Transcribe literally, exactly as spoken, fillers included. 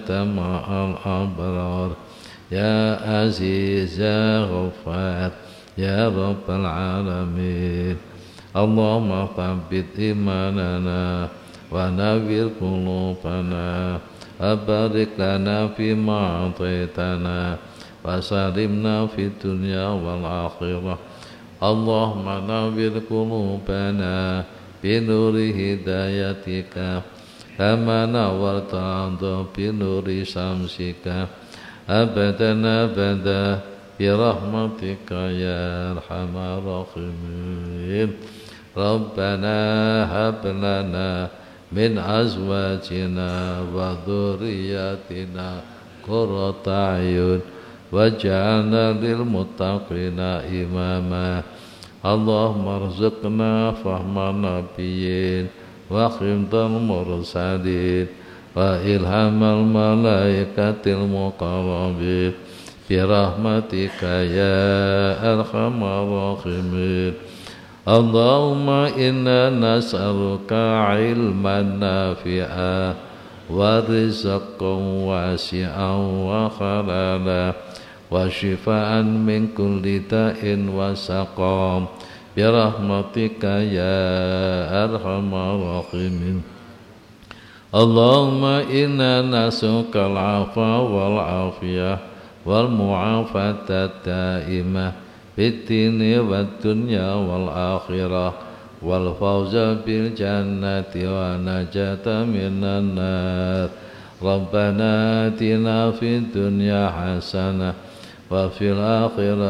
مع الأبرار يا عزيز يا غفار يا رب العالمين. اللهم ثبت إيماننا ونوّر قلوبنا وبارك لنا فيما أعطيتنا وسلمنا في الدنيا والآخرة. اللهم نوّر قلوبنا بنور هدايتك كما نورت الأرض بنور شمسك أبدا أبدا برحمتك يا أرحم الراحمين. ربنا هب لنا من أزواجنا وذرياتنا قرة أعين واجعلنا للمتقين إماما. اللهم ارزقنا فهم النبيين وحفظ المرسلين وإلهام الملائكة المقربين برحمتك يا أرحم الراحمين. اللهم إنا نسألك علما نافعا ورزقا واسعا وحلالا وشفاء من كل داء وسقام برحمتك يا أرحم الراحمين. اللهم إنا نسألك العفو والعافية والمعافاة الدائمة في الدين والدنيا والآخرة والفوز بالجنة والنجاة من النار. ربنا آتنا في الدنيا حسنة وفي الآخرة